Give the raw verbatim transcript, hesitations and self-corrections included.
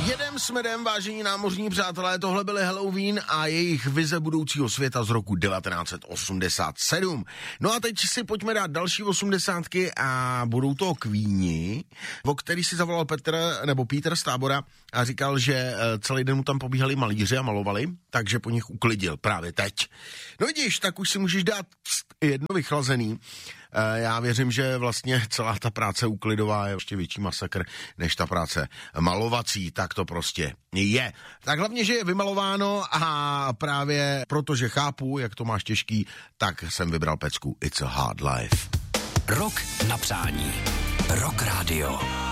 Jedem smedem, vážení námořní přátelé, tohle byly Halloween a jejich vize budoucího světa z roku devatenáct set osmdesát sedm. No a teď si pojďme dát další osmdesátky a budou to Queeni, o který si zavolal Petr, nebo Peter z Tábora a říkal, že celý den mu tam pobíhali malíři a malovali, takže po nich uklidil právě teď. No vidíš, tak už si můžeš dát jedno vychlazený. Já věřím, že vlastně celá ta práce uklidová je ještě větší masakr než ta práce malovací, tak to prostě je. Tak hlavně, že je vymalováno a právě protože chápu, jak to máš těžký, tak jsem vybral pecku It's a Hard Life. Rock na přání. Rock Radio.